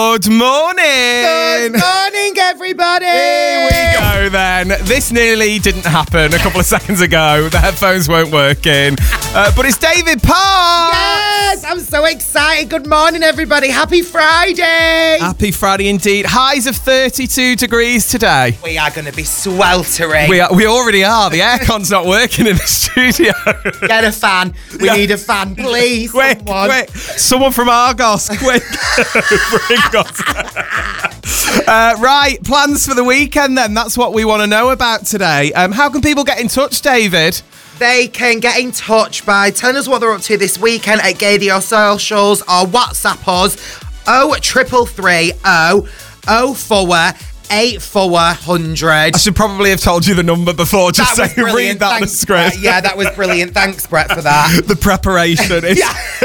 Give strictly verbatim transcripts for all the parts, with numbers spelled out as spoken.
Good morning. Good morning, everybody. Here we go then. This nearly didn't happen a couple of seconds ago. The headphones weren't working. Uh, but it's David Park. Yes, I'm so excited. Good morning, everybody. Happy Friday. Happy Friday indeed. Highs of thirty-two degrees today. We are going to be sweltering. We are, we already are. The aircon's not working in the studio. Get a fan. We Yeah. need a fan, please. Quick, someone. quick. Someone from Argos, quick. Bring us. Uh, right, plans for the weekend then. That's what we want to know about today. Um, how can people get in touch, David? They can get in touch by telling us what they're up to this weekend at Gadio Socials or WhatsApp us oh triple three oh oh four eight four hundred. I should probably have told you the number before, just That was saying read brilliant. that the Thanks, script. Brett. Yeah, that was brilliant. Thanks, Brett, for that. The preparation is.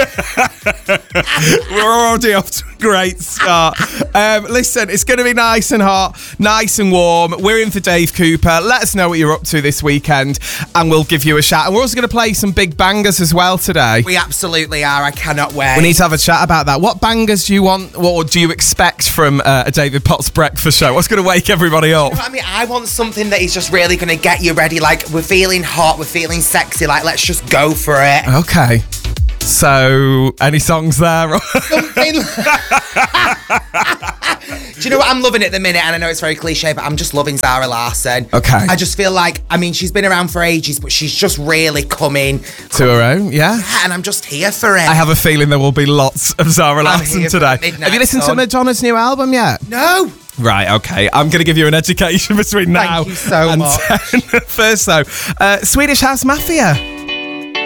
We're already off to a great start. Um, listen, it's going to be nice and hot, nice and warm. We're in for Dave Cooper. Let us know what you're up to this weekend, and we'll give you a shout. And we're also going to play some big bangers as well today. We absolutely are. I cannot wait. We need to have a chat about that. What bangers do you want, or do you expect from uh, a David Potts breakfast show? What's going to wake everybody up? You know what I mean, I want something that is just really going to get you ready. Like, we're feeling hot, we're feeling sexy. Like, let's just go for it. Okay. So, any songs there? Something. Do you know what I'm loving at the minute? And I know it's very cliche, but I'm just loving Zara Larsson. Okay. I just feel like, I mean, she's been around for ages, but she's just really coming To her own, yeah. and I'm just here for it. I have a feeling there will be lots of Zara I'm Larsson here for today. Midnight Have you listened Sun. to Madonna's new album yet? No. Right, okay. I'm going to give you an education between Thank now you so and much. ten. First, though, uh, Swedish House Mafia.